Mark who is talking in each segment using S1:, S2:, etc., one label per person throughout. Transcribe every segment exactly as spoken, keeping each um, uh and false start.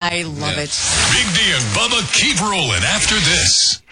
S1: I love
S2: Yeah.
S1: it.
S3: Big D and Bubba keep rolling after this.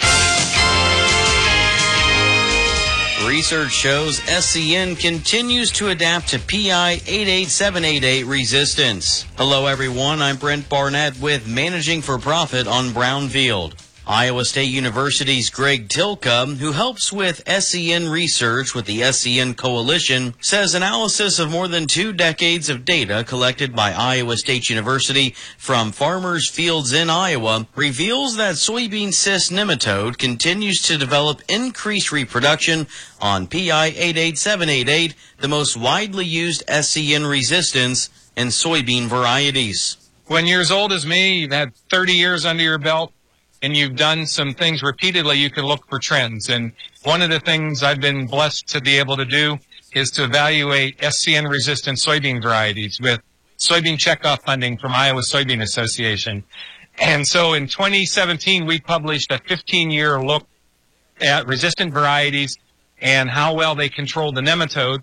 S4: Research shows S C N continues to adapt to P I eight eight seven eight eight resistance. Hello everyone, I'm Brent Barnett with Managing for Profit on Brownfield. Iowa State University's Greg Tilka, who helps with S C N research with the S C N Coalition, says analysis of more than two decades of data collected by Iowa State University from farmers' fields in Iowa reveals that soybean cyst nematode continues to develop increased reproduction on P I eight eight seven eight eight, the most widely used S C N resistance in soybean varieties.
S5: When you're as old as me, you've had thirty years under your belt, and you've done some things repeatedly, you can look for trends. And one of the things I've been blessed to be able to do is to evaluate S C N-resistant soybean varieties with soybean checkoff funding from Iowa Soybean Association. And so in twenty seventeen, we published a fifteen-year look at resistant varieties and how well they control the nematode.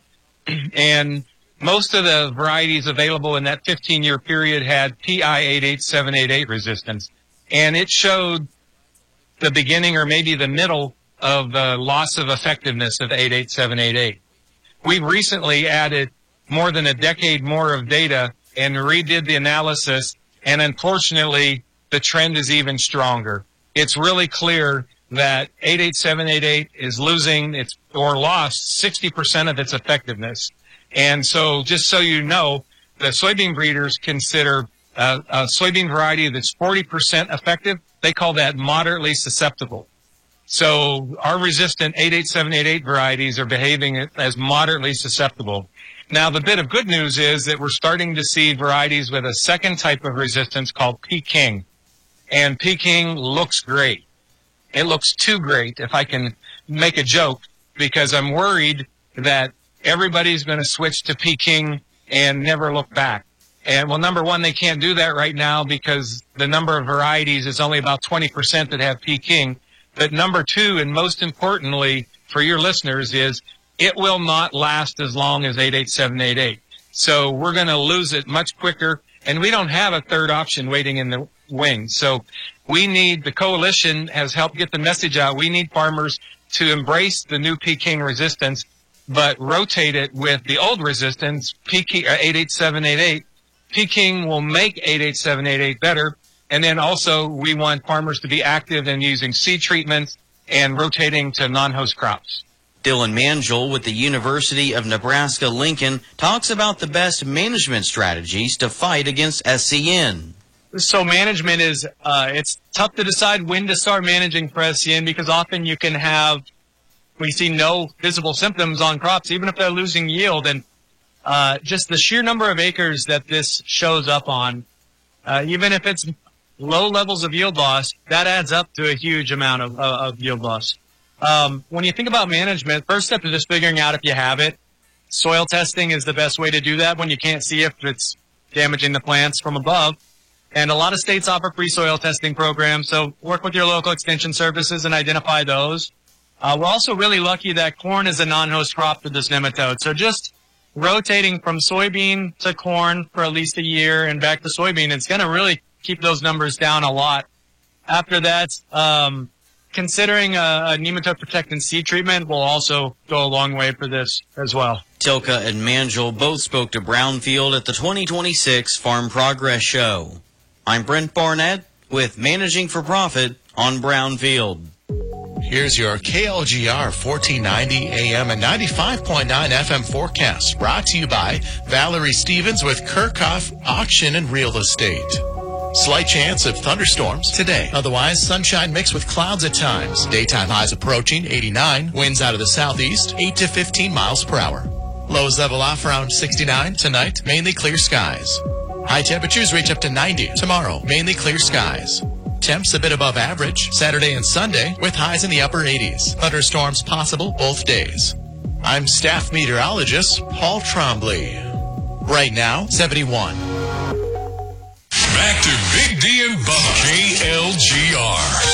S5: And most of the varieties available in that fifteen-year period had P I eight eight seven eight eight resistance. And it showed the beginning or maybe the middle of the loss of effectiveness of eight eight seven eight eight. We've recently added more than a decade more of data and redid the analysis, and unfortunately, the trend is even stronger. It's really clear that eight eight seven eight eight is losing its or lost sixty percent of its effectiveness. And so just so you know, the soybean breeders consider Uh, a soybean variety that's forty percent effective, they call that moderately susceptible. So our resistant eight eight seven eight eight varieties are behaving as moderately susceptible. Now, the bit of good news is that we're starting to see varieties with a second type of resistance called Peking. And Peking looks great. It looks too great, if I can make a joke, because I'm worried that everybody's going to switch to Peking and never look back. And, well, number one, they can't do that right now because the number of varieties is only about twenty percent that have Peking. But number two, and most importantly for your listeners, is it will not last as long as eight eight seven eight eight. So we're going to lose it much quicker, and we don't have a third option waiting in the wings. So we need, the coalition has helped get the message out. We need farmers to embrace the new Peking resistance, but rotate it with the old resistance, Peking, uh, eight eight seven eight eight. Peking will make eight eight seven eight eight better. And then also we want farmers to be active in using seed treatments and rotating to non-host crops.
S4: Dylan Mangiel with the University of Nebraska-Lincoln talks about the best management strategies to fight against S C N.
S6: So management is, uh, it's tough to decide when to start managing for S C N because often you can have, we see no visible symptoms on crops, even if they're losing yield. And Uh, just the sheer number of acres that this shows up on, uh, even if it's low levels of yield loss, that adds up to a huge amount of, uh, of yield loss. Um, when you think about management, first step is just figuring out if you have it. Soil testing is the best way to do that when you can't see if it's damaging the plants from above. And a lot of states offer free soil testing programs, so work with your local extension services and identify those. Uh, we're also really lucky that corn is a non-host crop for this nematode, so just rotating from soybean to corn for at least a year and back to soybean, it's going to really keep those numbers down a lot. After that, um, considering a, a nematode protectant seed treatment will also go a long way for this as well.
S4: Tilka and Mangiel both spoke to Brownfield at the twenty twenty-six Farm Progress Show. I'm Brent Barnett with Managing for Profit on Brownfield.
S7: Here's your K L G R fourteen ninety A M and ninety-five point nine F M forecast, brought to you by Valerie Stevens with Kirchhoff Auction and Real Estate. Slight chance of thunderstorms today. Otherwise, sunshine mixed with clouds at times. Daytime highs approaching eighty-nine. Winds out of the southeast, eight to fifteen miles per hour. Lows level off around sixty-nine. Tonight, mainly clear skies. High temperatures reach up to ninety. Tomorrow, mainly clear skies. Temps a bit above average Saturday and Sunday with highs in the upper eighties. Thunderstorms possible both days. I'm staff meteorologist Paul Trombley. Right now, seventy-one.
S3: Back to Big D and Bubba. K L G R.